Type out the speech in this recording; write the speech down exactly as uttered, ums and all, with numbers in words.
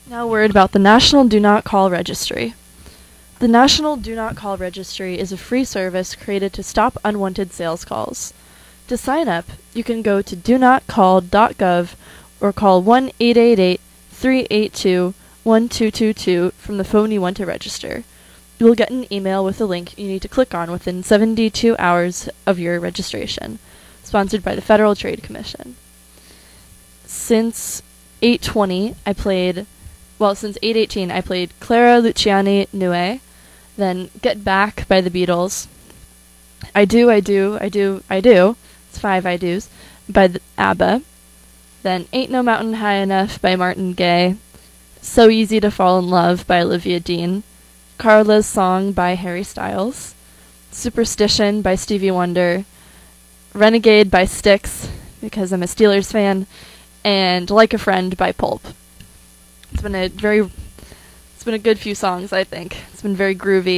Now a word about the National Do Not Call Registry. The National Do Not Call Registry is a free service created to stop unwanted sales calls. To sign up, you can go to do not call dot gov or call one eight eight eight, three eight two, one two two two from the phone you want to register. You will get an email with a link you need to click on within seventy-two hours of your registration. Sponsored by the Federal Trade Commission. Since eight twenty, I played, well, since eight eighteen, I played Clara Luciani Nue, then Get Back by the Beatles, I Do, I Do, I Do, I Do, it's five I Do's, by the ABBA, then Ain't No Mountain High Enough by Martin Gaye, So Easy to Fall in Love by Olivia Dean, Carla's Song by Harry Styles, Superstition by Stevie Wonder, Renegade by Styx, because I'm a Steelers fan, and Like a Friend by Pulp. It's been a very, it's been a good few songs, I think. It's been very groovy.